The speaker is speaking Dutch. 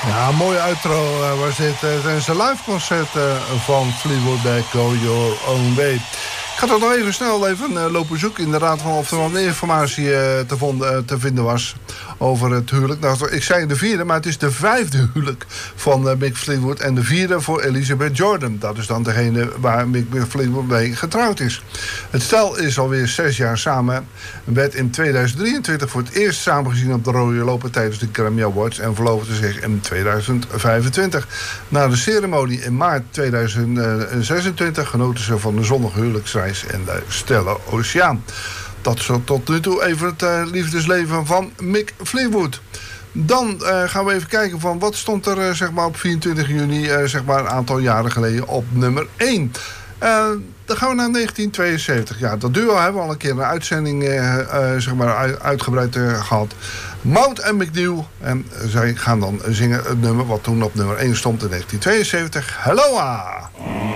Ja, een mooie outro was dit tijdens een live concert van Fleetwood Mac, Go Your Own Way. Ik ga toch nog even snel lopen zoeken inderdaad van of er wat meer informatie te vinden was over het huwelijk. Nou, ik zei de vierde, maar het is de vijfde huwelijk van Mick Fleetwood en de vierde voor Elizabeth Jordan. Dat is dan degene waar Mick Fleetwood mee getrouwd is. Het stel is alweer 6 jaar samen. Werd in 2023 voor het eerst samengezien op de rode loper tijdens de Grammy Awards en verloofde zich in 2025. Na de ceremonie in maart 2026 genoten ze van de zonnige huwelijksreis en de stille oceaan. Dat is tot nu toe even het liefdesleven van Mick Fleetwood. Dan gaan we even kijken van wat stond er zeg maar op 24 juni zeg maar een aantal jaren geleden op nummer 1. Dan gaan we naar 1972. Ja, dat duo hebben we al een keer een uitzending zeg maar uitgebreid gehad. Maud en McNeil. En zij gaan dan zingen het nummer wat toen op nummer 1 stond in 1972. Hello!